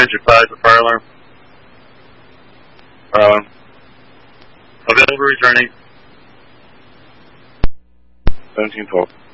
Attention 5 for fire alarm. Fire alarm. Available returning. 1712.